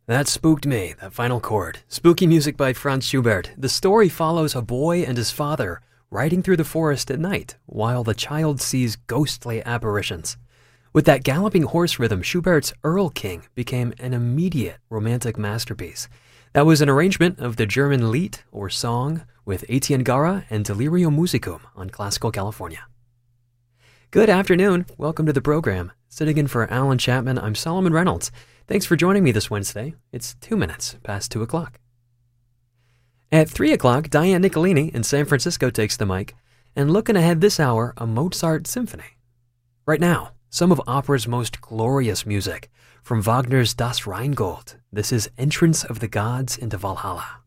That spooked me, that final chord. Spooky music by Franz Schubert. The story follows a boy and his father riding through the forest at night while the child sees ghostly apparitions. With that galloping horse rhythm, Schubert's Erl King became an immediate romantic masterpiece. That was an arrangement of the German Lied, or song, with Etienne Gara and Delirium Musicum on Classical California. Good afternoon. Welcome to the program. Sitting in for Alan Chapman, I'm Solomon Reynolds. Thanks for joining me this Wednesday. It's 2 minutes past 2 o'clock. At 3 o'clock, Diane Nicolini in San Francisco takes the mic, and looking ahead this hour, a Mozart symphony. Right now, some of opera's most glorious music from Wagner's Das Rheingold. This is Entrance of the Gods into Valhalla.